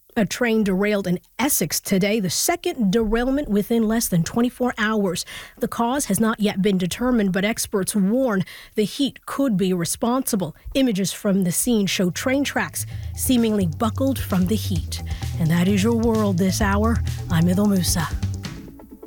A train derailed in Essex today, the second derailment within less than 24 hours. The cause has not yet been determined, but experts warn the heat could be responsible. Images from the scene show train tracks seemingly buckled from the heat. And that is your world this hour. I'm Idil Musa.